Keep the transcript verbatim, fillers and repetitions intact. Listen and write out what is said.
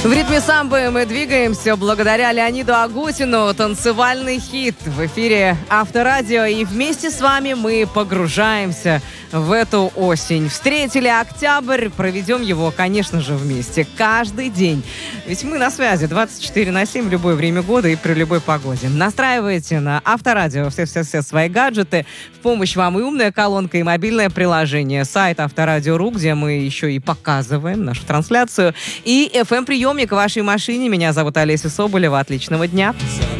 В ритме самбы мы двигаемся благодаря Леониду Агутину. Танцевальный хит в эфире Авторадио. И вместе с вами мы погружаемся в эту осень. Встретили октябрь, проведем его, конечно же, вместе. Каждый день. Ведь мы на связи двадцать четыре на семь в любое время года и при любой погоде. Настраивайте на Авторадио все-все-все свои гаджеты. В помощь вам и умная колонка, и мобильное приложение. Сайт Авторадио.ру, где мы еще и показываем нашу трансляцию. И эф эм-приемник в вашей машине. Меня зовут Олеся Соболева. Отличного дня.